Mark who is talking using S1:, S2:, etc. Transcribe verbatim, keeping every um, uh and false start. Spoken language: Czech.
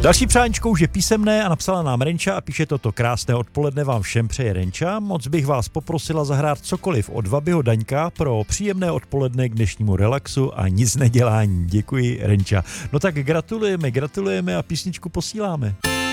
S1: Další přáníčko už je písemné a napsala nám Renča a píše toto: krásné odpoledne vám všem přeje Renča. Moc bych vás poprosila zahrát cokoliv od Vabyho Daňka pro příjemné odpoledne k dnešnímu relaxu a nic nedělání. Děkuji, Renča. No tak gratulujeme, gratulujeme a písničku posíláme.